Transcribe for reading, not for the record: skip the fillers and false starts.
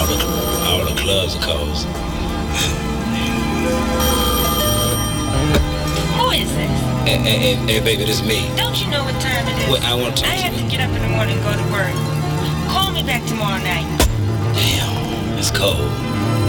All the clubs are closed. Who is this? Hey, baby, this is me. Don't you know what time it is? Well, I want to talk I to have you. to get up in the morning and go to work. Call me back tomorrow night. Damn, it's cold.